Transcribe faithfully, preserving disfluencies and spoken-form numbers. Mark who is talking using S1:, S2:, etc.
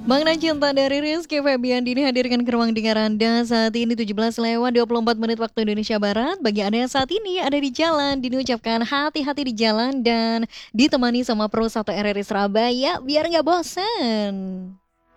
S1: Makna Cinta dari Rizky Febian Dini hadirkan ke ruang dengar Anda saat ini tujuh belas lewat dua puluh empat menit waktu Indonesia Barat. Bagi Anda yang saat ini ada di jalan, Dini ucapkan hati-hati di jalan dan ditemani sama Pro satu R R I Surabaya biar nggak bosan.